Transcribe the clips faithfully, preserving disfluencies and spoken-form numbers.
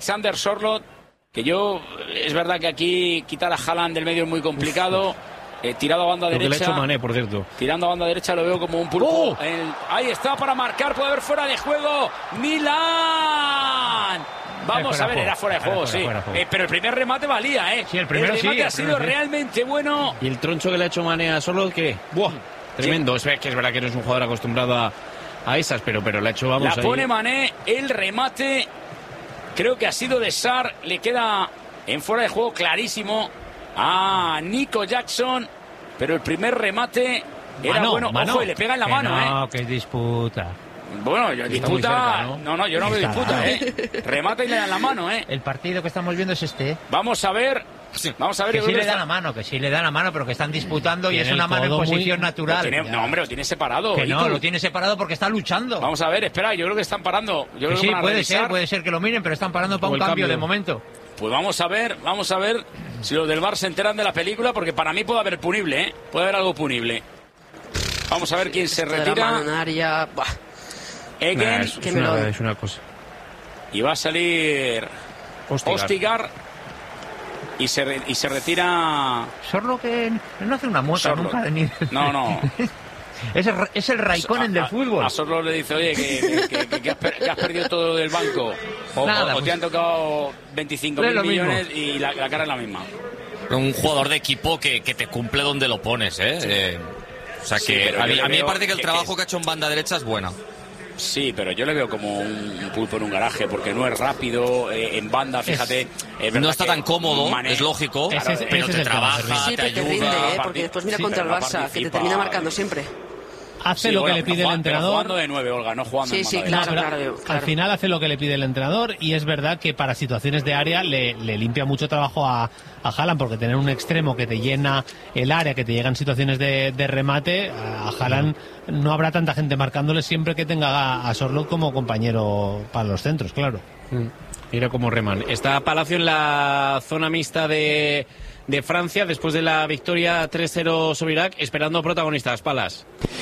Alexander Sørloth, que yo, es verdad que aquí quitar a Haaland del medio es muy complicado. Eh, tirado a banda Lo derecha. que le ha hecho Mané, por cierto. Tirando a banda derecha lo veo como un pulpo. ¡Oh! El, ahí está para marcar, puede haber fuera de juego. Milan. Vamos a ver, era fuera de juego, sí. Eh, pero el primer remate valía, ¿eh? Sí, el primero el remate sí, ha el sido primero sí. realmente bueno. Y el troncho que le ha hecho Mané a Sørloth, ¿qué? ¡Buah! Tremendo. Sí. Es que es verdad que no es un jugador acostumbrado a, a esas, pero, pero le ha hecho, vamos, La pone ahí. Mané, el remate. Creo que ha sido de Sarr. Le queda en fuera de juego clarísimo a Nico Jackson. Pero el primer remate era mano, bueno. mano. Ojo, y le pega en la que mano, no, ¿eh? No, que es disputa. Bueno, yo, disputa. cerca, ¿no? ¿no? no, yo no veo Está. disputa, ¿eh? Remata y le dan la mano, ¿eh? El partido que estamos viendo es este. Vamos a ver. Vamos a ver. Que yo sí creo le que dan está- la mano, que sí le dan la mano, pero que están disputando y Tiene es una el mano en codo muy- posición Lo natural. tiene- no, hombre, lo tiene separado. Que ¿Y no, tú? lo tiene separado porque está luchando. Vamos a ver, espera, yo creo que están parando. Yo creo Que que sí, van a puede revisar. ser, puede ser que lo miren, pero están parando para O un el cambio, cambio. de momento. Pues vamos a ver, vamos a ver si los del V A R se enteran de la película, porque para mí puede haber punible, ¿eh? Puede haber algo punible. Vamos a ver quién se Esto de la retira. mano en área, buah. Egen, Nah, es, Qué es una, melón. es una cosa. y va a salir Ostigar. Ostigar. Y se, re- y se retira. Sorlo que no hace una mueca Sorlo. nunca. Ni... No, no. es, el, es el Raikkonen del A- fútbol. A Sorlo le dice, oye, que, que- que- que has, per- que has perdido todo del banco. O, Nada, o- o te pues- han tocado veinticinco Es mil lo mismo. millones y la, la cara es la misma. Un jugador de equipo que, que te cumple donde lo pones, ¿eh? Eh, o sea Sí, que pero a yo mí, le a mí me veo parece que el que- trabajo que- que ha hecho en banda derecha es bueno. Sí, pero yo le veo como un, un pulpo en un garaje, porque no es rápido, eh, en banda, fíjate. es verdad No está que tan cómodo, Mané- es lógico, Ese es- pero ese es te el tema, trabaja, Fermín. Sí, te pero te ayuda. rinde, ¿eh? parti- Porque después mira sí, contra el pero no Barça, que te participa. termina marcando siempre. Hace Sí, lo bueno, que le pero pide el jugando- pero entrenador. jugando de nueve, Olga, no jugando Sí, en sí, banda claro, derecha. claro, Al claro. final hace lo que le pide el entrenador y es verdad que para situaciones de área le, le limpia mucho trabajo a, a Haaland, porque tener un extremo que te llena el área, que te llega en situaciones de, de remate, a Haaland no habrá tanta gente marcándole siempre que tenga a, a Sørloth como compañero para los centros, claro. Mira cómo reman. Está Palacio en la zona mixta de, de Francia después de la victoria tres cero sobre Irak, esperando protagonistas. Palas.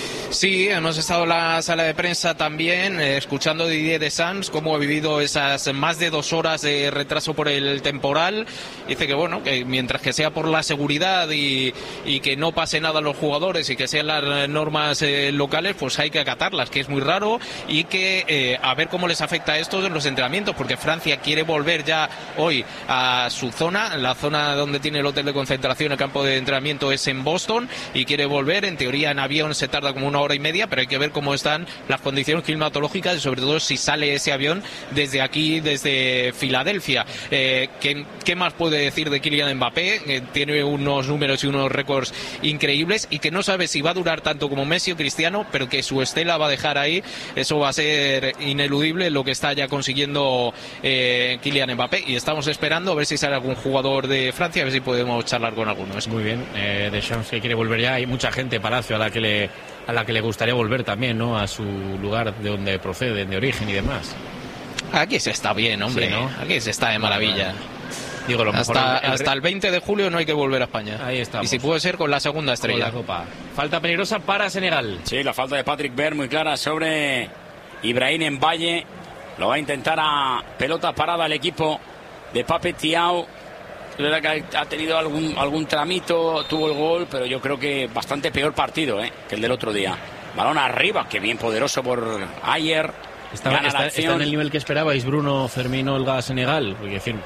Sí, hemos estado en la sala de prensa también, eh, escuchando a Didier Deschamps cómo ha vivido esas más de dos horas de retraso por el temporal. Dice que bueno, que mientras que sea por la seguridad y, y que no pase nada a los jugadores y que sean las normas eh, locales, pues hay que acatarlas, que es muy raro, y que eh, a ver cómo les afecta esto en los entrenamientos, porque Francia quiere volver ya hoy a su zona, la zona donde tiene el hotel de concentración, el campo de entrenamiento es en Boston, y quiere volver. En teoría en avión se tarda como una hora y media, pero hay que ver cómo están las condiciones climatológicas y sobre todo si sale ese avión desde aquí, desde Filadelfia. Eh, ¿qué, ¿Qué más puede decir de Kylian Mbappé? Eh, tiene unos números y unos récords increíbles y que no sabe si va a durar tanto como Messi o Cristiano, pero que su estela va a dejar ahí. Eso va a ser ineludible lo que está ya consiguiendo eh, Kylian Mbappé, y estamos esperando a ver si sale algún jugador de Francia, a ver si podemos charlar con algunos. Muy bien, eh, Deschamps que quiere volver ya. Hay mucha gente, Palacio, a la que le a la que le gustaría volver también, ¿no? A su lugar de donde procede, de origen y demás. Aquí se está bien, hombre, Sí, ¿no? Aquí se está de maravilla. Digo, lo mejor Hasta, el- el- hasta el veinte de julio no hay que volver a España. Ahí estamos. Y si puede ser con la segunda con estrella. la Copa. Falta peligrosa para Senegal. Sí, la falta de Patrick Berg muy clara sobre Ibrahim Mbaye. Lo va a intentar a pelota parada el equipo de Pape Thiaw. Es verdad que ha tenido algún, algún tramito, tuvo el gol, pero yo creo que bastante peor partido, ¿eh? Que el del otro día. Balón arriba, que bien poderoso por Ayer. Está, Gana está- la está acción. en el nivel que esperabais, Bruno, Fermín, Olga, Senegal. Porque, en fin,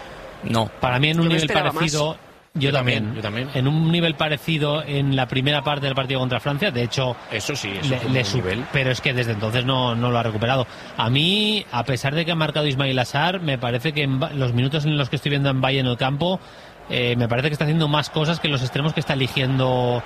No. Para mí en un Yo me nivel esperaba parecido, yo, Yo también, también, yo también. en un nivel parecido en la primera parte del partido contra Francia, de hecho, eso sí, eso le- fue le un su- nivel. pero es que desde entonces no, no lo ha recuperado. A mí, a pesar de que ha marcado Ismail Assar, me parece que en Ba- los minutos en los que estoy viendo en Valle en el campo, eh, me parece que está haciendo más cosas que los extremos que está eligiendo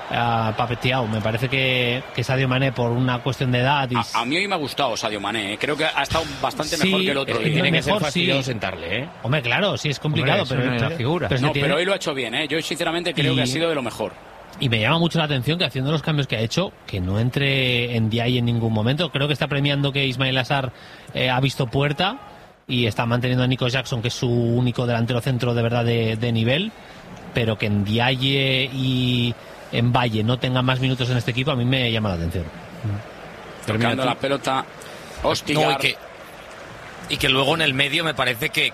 a Pape Thiaw. Me parece que, que Sadio Mané, por una cuestión de edad y A, a mí hoy me ha gustado Sadio Mané, ¿eh? Creo que ha estado bastante Sí, mejor que el otro es que día. Tiene que ser mejor, fastidioso sí. sentarle, ¿eh? Hombre, claro, sí es complicado, Hombre, pero, es una figura. pero es que No, tiene- pero hoy lo ha hecho bien, ¿eh? Yo sinceramente creo Y- que ha sido de lo mejor. Y me llama mucho la atención que haciendo los cambios que ha hecho, que no entre en Diaye en ningún momento. Creo que está premiando que Ismail Assar eh, ha visto puerta y está manteniendo a Nico Jackson, que es su único delantero centro de verdad de, de nivel, pero que en Diaye y en Valle no tengan más minutos en este equipo, a mí me llama la atención. Tocando la pelota, Ostigar. No, y que, y que luego en el medio me parece que,